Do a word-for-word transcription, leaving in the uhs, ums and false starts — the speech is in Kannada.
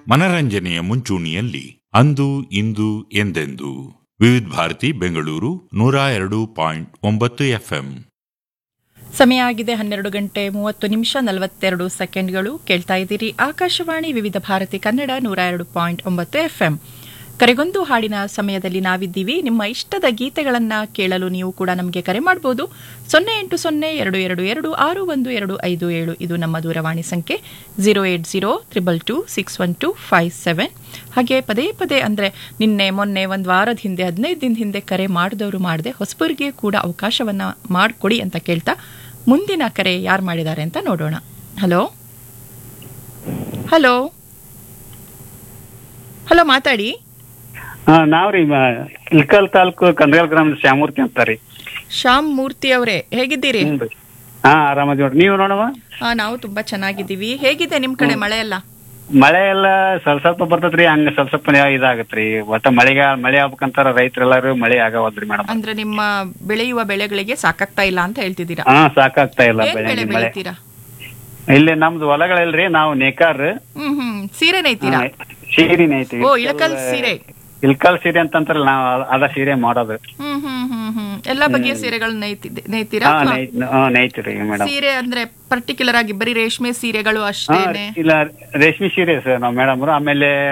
ಮನರಂಜನೆಯ ಮುಂಚೂಣಿಯಲ್ಲಿ ಅಂದು ಇಂದು ಎಂದೆಂದು ವಿವಿಧ ಭಾರತಿ ಬೆಂಗಳೂರು ನೂರ ಎರಡು ಪಾಯಿಂಟ್ ಒಂಬತ್ತು ಎಫ್ಎಂ. ಸಮಯ ಆಗಿದೆ ಹನ್ನೆರಡು ಗಂಟೆ ಮೂವತ್ತು ನಿಮಿಷ ನಲವತ್ತೆರಡು ಸೆಕೆಂಡ್ಗಳು. ಕೇಳ್ತಾ ಇದ್ದೀರಿ ಆಕಾಶವಾಣಿ ವಿವಿಧ ಭಾರತಿ ಕನ್ನಡ ನೂರ ಎರಡು ಪಾಯಿಂಟ್ ಒಂಬತ್ತು ಎಫ್ಎಂ. ಕರೆಗೊಂದು ಹಾಡಿನ ಸಮಯದಲ್ಲಿ ನಾವಿದ್ದೀವಿ. ನಿಮ್ಮ ಇಷ್ಟದ ಗೀತೆಗಳನ್ನು ಕೇಳಲು ನೀವು ಕೂಡ ನಮಗೆ ಕರೆ ಮಾಡಬಹುದು. ಸೊನ್ನೆ ಎಂಟು ಸೊನ್ನೆ ಎರಡು ಎರಡು ಎರಡು ಆರು ಒಂದು ಎರಡು ಐದು ಏಳು ಇದು ನಮ್ಮ ದೂರವಾಣಿ ಸಂಖ್ಯೆ. Zero eight zero triple two six one to five seven. ಹಾಗೆ ಪದೇ ಪದೇ ಅಂದರೆ ನಿನ್ನೆ ಮೊನ್ನೆ ಒಂದು ವಾರದ ಹಿಂದೆ ಹದಿನೈದು ದಿನದ ಹಿಂದೆ ಕರೆ ಮಾಡಿದವರು ಮಾಡದೆ ಹೊಸಬರಿಗೆ ಕೂಡ ಅವಕಾಶವನ್ನು ಮಾಡಿಕೊಡಿ ಅಂತ ಕೇಳ್ತಾ ಮುಂದಿನ ಕರೆ ಯಾರು ಮಾಡಿದ್ದಾರೆ ಅಂತ ನೋಡೋಣ. ಹಲೋ ಹಲೋ ಹಲೋ ಮಾತಾಡಿ. ನಾವ್ರಿ ಇಲ್ಕಲ್ ತಾಲೂಕು ಕಂದಗಲ್ ಗ್ರಾಮದ ಶ್ಯಾಮೂರ್ತಿ ಅಂತಾರಿ. ಶ್ಯಾಮ್ ಮೂರ್ತಿ ಅವರೇ, ಹೇಗಿದ್ದೀರಿ? ಹಾ ಆರಾಮದಿ ನೋಡ್ರಿ. ನೀವು ನೋಡವ? ಹಾ ನಾವು ತುಂಬಾ ಚೆನ್ನಾಗಿದ್ದೀವಿ. ಹೇಗಿದೆ ನಿಮ್ ಕಡೆ ಮಳೆ ಎಲ್ಲ? ಮಳೆ ಎಲ್ಲ ಸ್ವಲ್ಪ ಸ್ವಲ್ಪ ಬರ್ತದ್ರಿ, ಹಂಗ ಸ್ವಲ್ಪ ಸ್ವಲ್ಪ ಇದಾಗತ್ರಿ. ಒಟ್ಟ ಮಳೆಗ ಮಳೆ ಆಗ್ಬೇಕಂತಾರ ರೈತರೆಲ್ಲಾರು, ಮಳೆ ಆಗವಲ್ರಿ ಮೇಡಮ್. ಅಂದ್ರೆ ನಿಮ್ಮ ಬೆಳೆಯುವ ಬೆಳೆಗಳಿಗೆ ಸಾಕಾಗ್ತಾ ಇಲ್ಲ ಅಂತ ಹೇಳ್ತಿದ್ದೀರಾ? ಹಾ ಸಾಕಾಗ್ತಾ ಇಲ್ಲ. ಏನ್ ಬೆಳೆ ಬೆಳಿತೀರಾ? ಇಲ್ಲಿ ನಮ್ದು ಹೊಲಗಳಿಲ್ರಿ, ನಾವು ನೇಕಾರ್. ಹ್ಮ್ ಹ್ಮ್ ಸೀರೆ ನೇಯ್ತೀರಾ? ಸೀರೆ ನೇಯ್ತೀವಿ. ಓ ಇಳಕಲ್ ಸೀರೆ. ಇಲ್ಕಲ್ ಸೀರೆ ಅಂತಂತಾರಲ್ಲ, ನಾವು ಅದ ಸೀರೆ ಮಾಡೋದು. ಹ್ಮ್ ಹ್ಮ್ ಹ್ಮ್ ಹ್ಮ್ ಎಲ್ಲಾ ಬಗೆಯ ಸೀರೆಗಳು ನೇಯ್ತೀರಾ? ನೇಯ್ತೀರಿ ಮೇಡಮ್. ಸೀರೆ ಅಂದ್ರೆ ಪರ್ಟಿಕ್ಯುಲರ್ ಆಗಿ ಬರೀ ರೇಷ್ಮೆ ಸೀರೆಗಳು ಅಷ್ಟೇನೆ? ಇಲ್ಲ, ರೇಷ್ಮೆ ಸೀರೆ ಸರ್ ನಾವು ಮೇಡಮ್. ಆಮೇಲೆ